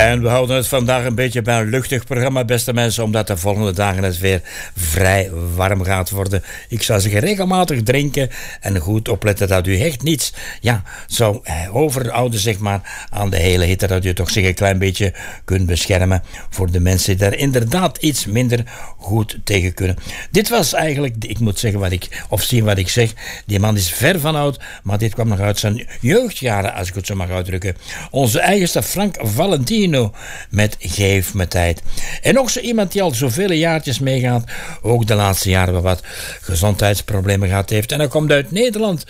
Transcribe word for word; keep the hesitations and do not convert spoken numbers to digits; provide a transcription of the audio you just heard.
En we houden het vandaag een beetje bij een luchtig programma, beste mensen, omdat de volgende dagen het weer vrij warm gaat worden. Ik zou zeggen, regelmatig drinken en goed opletten dat u echt niets ja, zou overhouden, zeg maar, aan de hele hitte, dat u toch zich een klein beetje kunt beschermen voor de mensen die daar inderdaad iets minder goed tegen kunnen. Dit was eigenlijk, ik moet zeggen wat ik, of zien wat ik zeg, die man is ver van oud, maar dit kwam nog uit zijn jeugdjaren, als ik het zo mag uitdrukken. Onze eigenste Frank Valentino met Geef me tijd. En nog zo iemand die al zoveel jaartjes meegaat, ook de laatste jaren wat gezondheidsproblemen gehad heeft. En hij komt uit Nederland,